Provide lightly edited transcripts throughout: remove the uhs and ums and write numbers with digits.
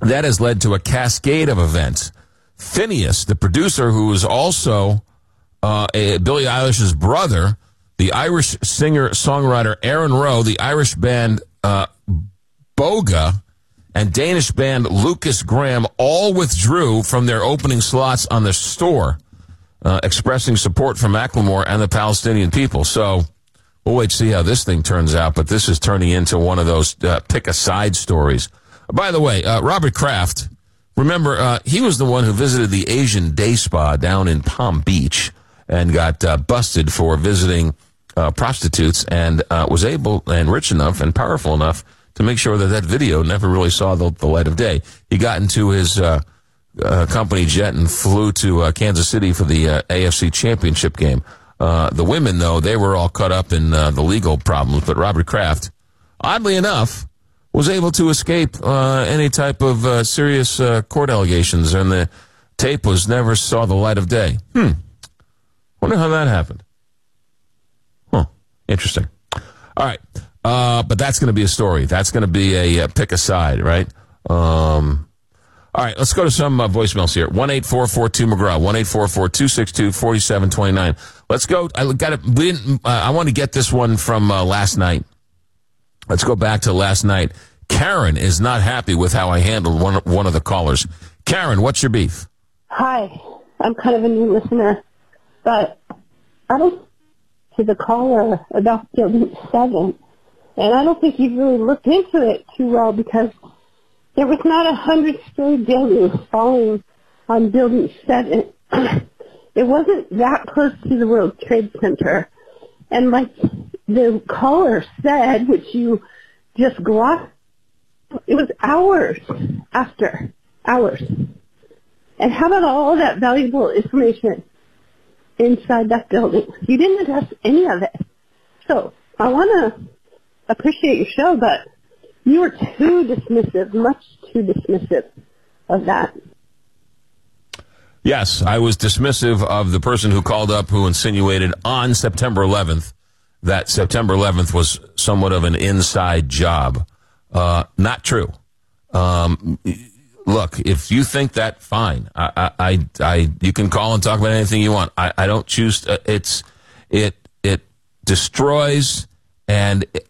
That has led to a cascade of events. Phineas, the producer, who is also Billie Eilish's brother, the Irish singer-songwriter Aaron Rowe, the Irish band Boga, and Danish band Lucas Graham all withdrew from their opening slots on the store, expressing support for Macklemore and the Palestinian people. So we'll wait to see how this thing turns out, but this is turning into one of those pick-a-side stories. By the way, Robert Kraft, remember, he was the one who visited the Asian Day Spa down in Palm Beach and got busted for visiting prostitutes, and was able and rich enough and powerful enough to make sure that that video never really saw the light of day. He got into his company jet and flew to Kansas City for the AFC Championship game. The women, though, they were all caught up in the legal problems, but Robert Kraft, oddly enough, was able to escape any type of serious court allegations, and the tape never saw the light of day. Wonder how that happened. Interesting. All right. But that's going to be a story. That's going to be a pick a side, right? All right, let's go to some voicemails here. 1-844-2-McGraw, 1-844-262-4729. Let's go. I want to get this one from last night. Let's go back to last night. Karen is not happy with how I handled one of the callers. Karen, what's your beef? Hi. I'm kind of a new listener, but I don't to the caller about Building 7. And I don't think you've really looked into it too well, because there was not 100-story building falling on Building 7. It wasn't that close to the World Trade Center. And like the caller said, which you just glossed, it was hours after. Hours. And how about all that valuable information inside that building? You didn't address any of it. So I want to appreciate your show, but you were too dismissive, much too dismissive of that. Yes, I was dismissive of the person who called up who insinuated on September 11th that September 11th was somewhat of an inside job. Not true. Look, if you think that, fine. You can call and talk about anything you want. I don't choose. It destroys, and it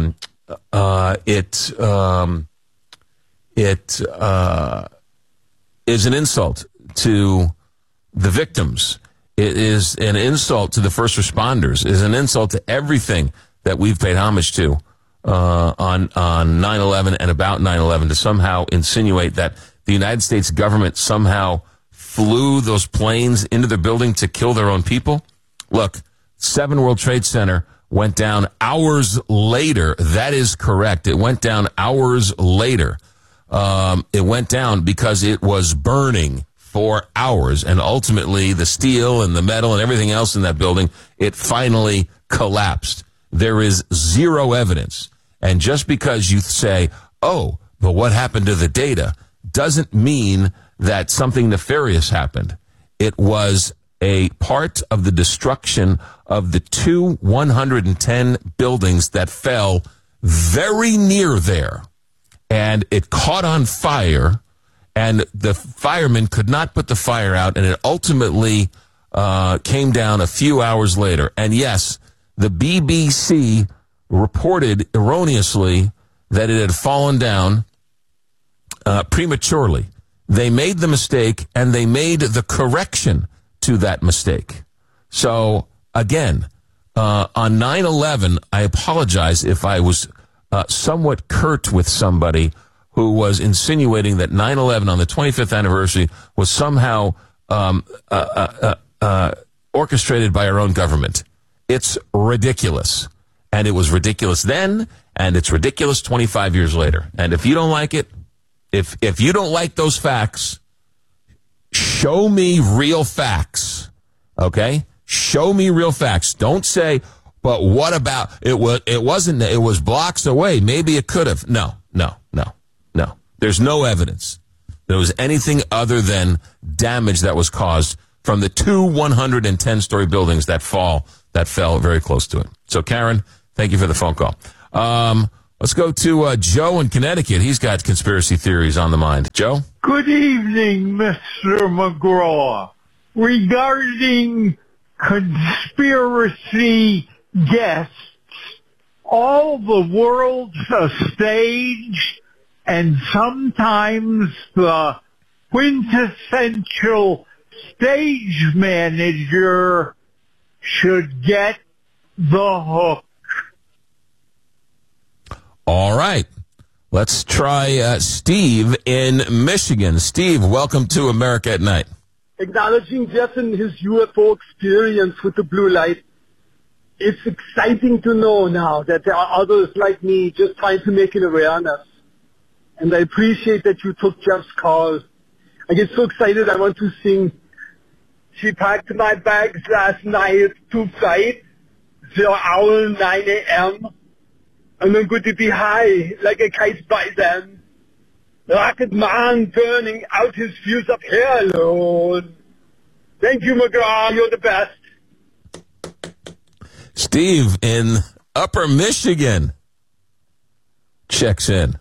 is an insult to the victims. It is an insult to the first responders. It is an insult to everything that we've paid homage to on 9/11 and about 9/11, to somehow insinuate that the United States government somehow flew those planes into the building to kill their own people. Look, 7 World Trade Center went down hours later. That is correct. It went down hours later. It went down because it was burning for hours, and ultimately the steel and the metal and everything else in that building, it finally collapsed. There is zero evidence. And just because you say, oh, but what happened to the data, doesn't mean that something nefarious happened. It was a part of the destruction of the 2 110 buildings that fell very near there. And it caught on fire, and the firemen could not put the fire out, and it ultimately came down a few hours later. And yes, the BBC reported erroneously that it had fallen down prematurely. They made the mistake, and they made the correction to that mistake. So, again, on 9/11, I apologize if I was somewhat curt with somebody who was insinuating that 9/11 on the 25th anniversary was somehow orchestrated by our own government. It's ridiculous. And it was ridiculous then, and it's ridiculous 25 years later. And if you don't like it, if you don't like those facts, show me real facts, okay? Show me real facts. Don't say, but what about, it was blocks away. Maybe it could have. No. There's no evidence there was anything other than damage that was caused from the 2 110-story buildings that fell very close to it. So, Karen, thank you for the phone call. Let's go to Joe in Connecticut. He's got conspiracy theories on the mind. Joe? Good evening, Mr. McGraw. Regarding conspiracy guests, all the world's a stage, and sometimes the quintessential stage manager should get the hook. All right. Let's try Steve in Michigan. Steve, welcome to America at Night. Acknowledging Jeff and his UFO experience with the blue light, it's exciting to know now that there are others like me just trying to make an awareness. And I appreciate that you took Jeff's call. I get so excited I want to sing. She packed my bags last night to flight, 0 hour 9 a.m. And I'm going to be high like a kite by then. Rocket man burning out his fuse up here alone. Thank you, McGraw. You're the best. Steve in Upper Michigan checks in.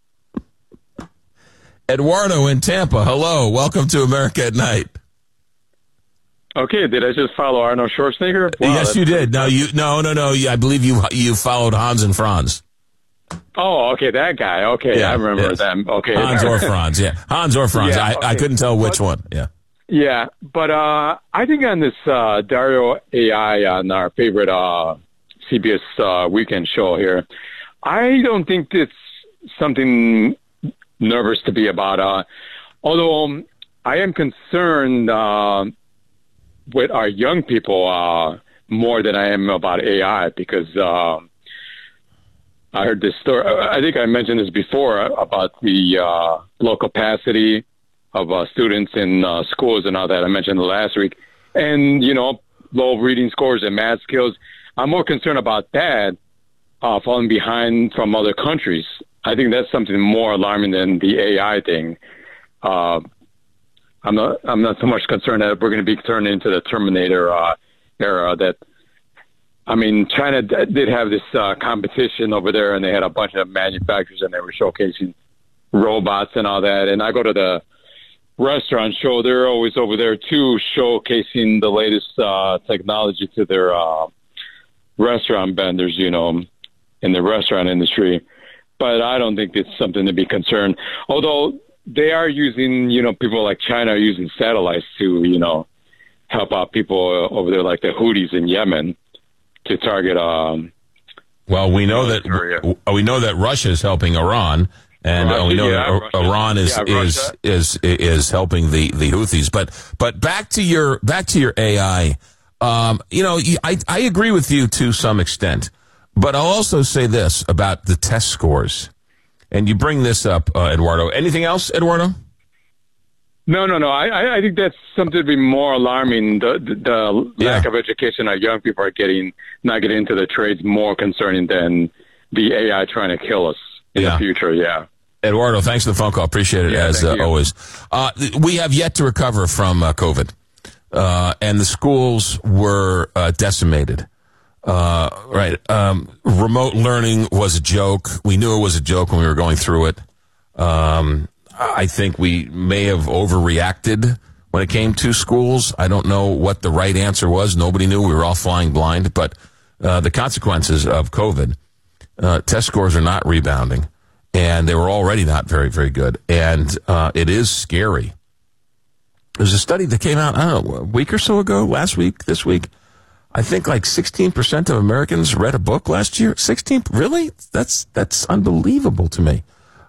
Eduardo in Tampa. Hello. Welcome to America at Night. Okay, did I just follow Arnold Schwarzenegger? Wow, yes, you did. No, I believe you followed Hans and Franz. Oh, okay, that guy. Okay, yeah, I remember them. Okay, Hans or Franz. Yeah, Hans or Franz. Yeah, okay. I couldn't tell which one. Yeah. Yeah, but I think on this Dario AI on our favorite CBS weekend show here, I don't think it's something nervous to be about. Although I am concerned with our young people more than I am about AI, because I heard this story. I think I mentioned this before about the low capacity of students in schools and all that. I mentioned it last week. And, low reading scores and math skills. I'm more concerned about that falling behind from other countries. I think that's something more alarming than the AI thing. I'm not so much concerned that we're going to be turned into the Terminator era. China did have this competition over there, and they had a bunch of manufacturers, and they were showcasing robots and all that. And I go to the restaurant show; they're always over there too, showcasing the latest technology to their restaurant vendors, in the restaurant industry. But I don't think it's something to be concerned. Although they are using, people like China are using satellites to, help out people over there, like the Houthis in Yemen, to target. Well, we know that Russia is helping Iran, and we know that Iran is helping the Houthis. But back to your AI. I agree with you to some extent, but I'll also say this about the test scores. And you bring this up, Eduardo. Anything else, Eduardo? No. I think that's something to be more alarming. The lack of education our young people are not getting into the trades, more concerning than the AI trying to kill us in the future. Yeah. Eduardo, thanks for the phone call. Appreciate it, as always. We have yet to recover from COVID, and the schools were decimated. Right. Remote learning was a joke. We knew it was a joke when we were going through it. I think we may have overreacted when it came to schools. I don't know what the right answer was. Nobody knew. We were all flying blind. But the consequences of COVID, test scores are not rebounding, and they were already not very, very good. And it is scary. There's a study that came out, I don't know, a week or so ago, last week, this week. I think like 16% of Americans read a book last year. 16? Really? That's unbelievable to me.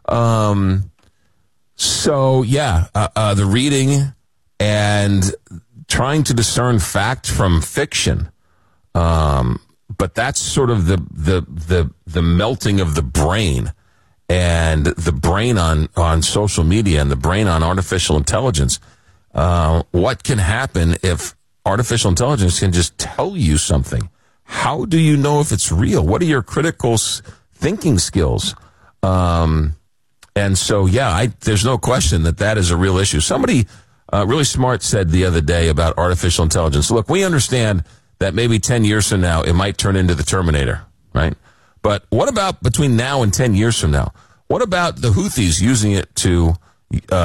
The reading and trying to discern fact from fiction. But that's sort of the melting of the brain, and the brain on social media and the brain on artificial intelligence. What can happen if artificial intelligence can just tell you something? How do you know if it's real? What are your critical thinking skills? There's no question that is a real issue. Somebody really smart said the other day about artificial intelligence, look, we understand that maybe 10 years from now it might turn into the Terminator, right? But what about between now and 10 years from now? What about the Houthis using it to